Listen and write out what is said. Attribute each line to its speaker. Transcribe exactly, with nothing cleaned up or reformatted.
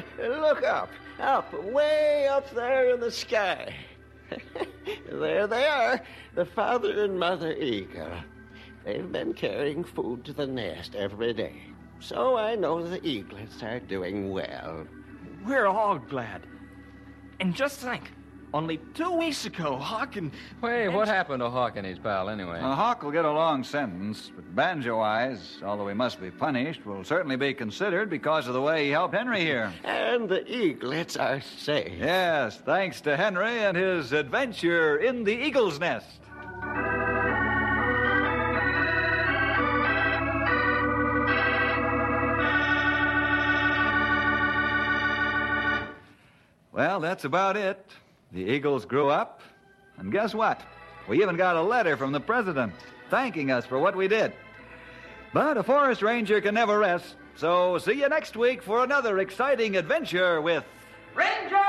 Speaker 1: Look up, up, way up there in the sky. There they are, the father and mother eagle. They've been carrying food to the nest every day. So I know the eaglets are doing well.
Speaker 2: We're all glad. And just think, only two weeks ago, Hawk and...
Speaker 3: Hey, what happened to Hawk and his pal, anyway?
Speaker 4: Well, Hawk will get a long sentence, but Banjo-Eyes, although he must be punished, will certainly be considered because of the way he helped Henry here.
Speaker 1: And the eaglets are safe.
Speaker 4: Yes, thanks to Henry and his adventure in the eagle's nest. Well, that's about it. The eagles grew up, and guess what? We even got a letter from the president thanking us for what we did. But a forest ranger can never rest, so see you next week for another exciting adventure with...
Speaker 5: Ranger!